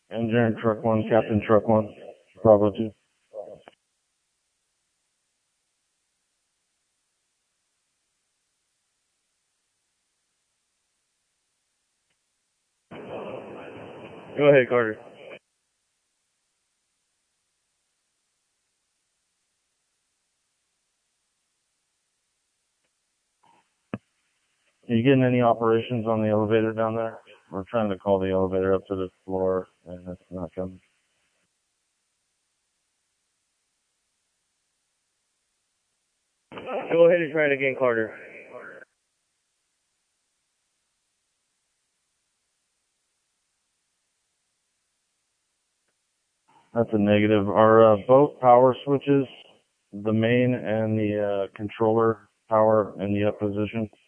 Engineering Truck 1, Captain Truck 1, Bravo 2. Go ahead, Carter. Are you getting any operations on the elevator down there? We're trying to call the elevator up to the floor, and it's not coming. Go ahead and try it again, Carter. That's a negative. Our boat power switches, the main and the controller power in the up position.